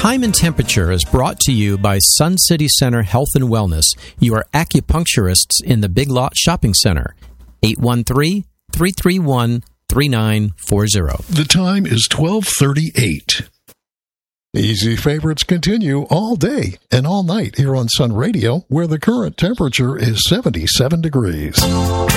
Time and Temperature is brought to you by Sun City Center Health and Wellness, your acupuncturists in the Big Lot Shopping Center. 813-331-3940. The time is 12:38. Easy favorites continue all day and all night here on Sun Radio, where the current temperature is 77 degrees.